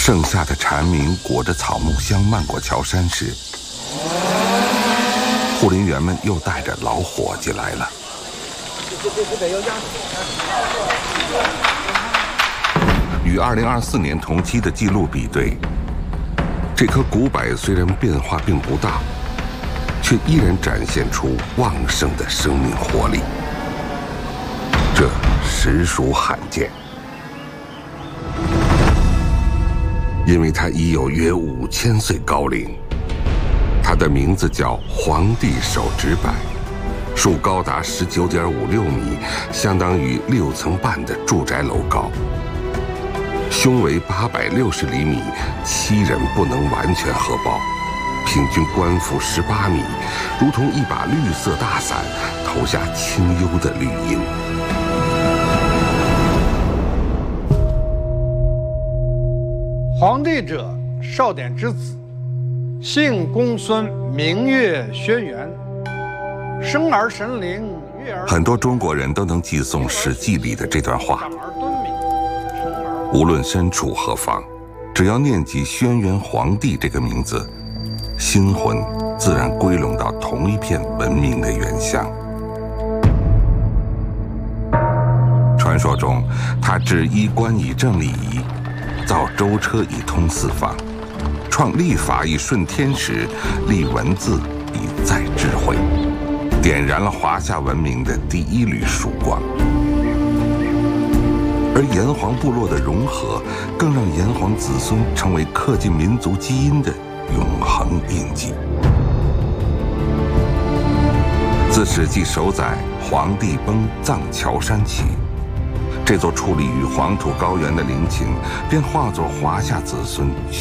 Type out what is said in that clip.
盛夏的蝉鸣裹着草木香漫过桥山时，护林员们又带着老伙计来了。与2024年同期的记录比对，这棵古柏虽然变化并不大，却依然展现出旺盛的生命活力，这实属罕见。因为它已有约5000岁高龄，它的名字叫皇帝手指柏，树高达19.56米，相当于6层半的住宅楼高。胸围860厘米，7人不能完全合抱，平均冠幅18米，如同一把绿色大伞，投下清幽的绿荫。 皇帝者，少典之子，姓公孙，名岳轩辕，生而神灵，悦而很多中国人都能记诵《史记》里的这段话。 长而敦敏， 无论身处何方，只要念及轩辕皇帝这个名字，心魂自然归拢到同一片文明的原乡。传说中，他治衣冠以正礼仪，造舟车以通四方，创历法以顺天时，立文字以载智慧，点燃了华夏文明的第一缕曙光。而炎黄部落的融合，更让炎黄子孙成为刻进民族基因的永恒印记。自《史记》首载黄帝崩葬乔山起，这座矗立于黄土高原的陵寝，便化作华夏子孙